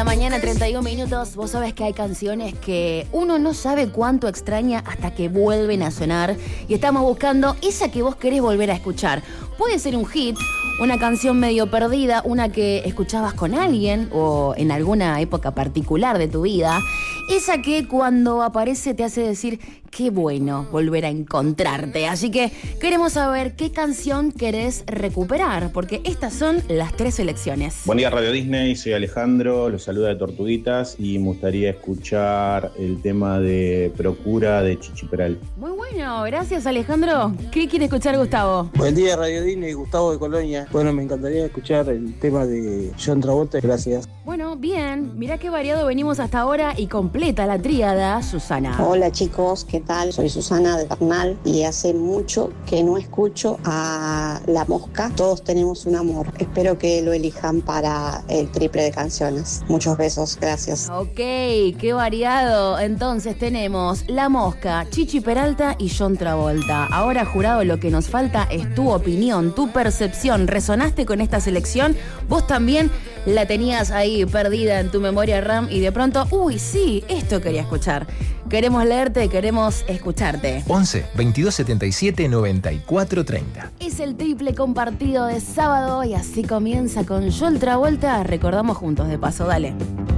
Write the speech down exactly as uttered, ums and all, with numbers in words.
la mañana, treinta y un minutos. Vos sabés que hay canciones que uno no sabe cuánto extraña hasta que vuelven a sonar. Y estamos buscando esa que vos querés volver a escuchar. Puede ser un hit, una canción medio perdida, una que escuchabas con alguien o en alguna época particular de tu vida. Esa que cuando aparece te hace decir, qué bueno volver a encontrarte. Así que queremos saber qué canción querés recuperar, porque estas son las tres selecciones. Buen día, Radio Disney, soy Alejandro, los saluda de Tortuguitas y me gustaría escuchar el tema de Procura de Chichi Peralta. Muy bueno, gracias Alejandro. ¿Qué quiere escuchar Gustavo? Buen día, Radio Disney, Gustavo de Colonia. Bueno, me encantaría escuchar el tema de John Travolta, gracias. Bueno, bien, mirá qué variado venimos hasta ahora y completa la tríada, Susana. Hola chicos, ¿qué tal? Soy Susana de Bernal y hace mucho que no escucho a La Mosca. Todos tenemos un amor. Espero que lo elijan para el triple de canciones. Muchos besos, gracias. Ok, qué variado. Entonces tenemos La Mosca, Chichi Peralta y John Travolta. Ahora, jurado, lo que nos falta es tu opinión, tu percepción. ¿Resonaste con esta selección? ¿Vos también la tenías ahí perdida en tu memoria RAM y de pronto, uy, sí, esto quería escuchar? Queremos leerte, queremos escucharte. once, veintidós setenta y siete, noventa y cuatro treinta. Es el triple compartido de sábado y así comienza con John Travolta. Recordamos juntos de paso, dale.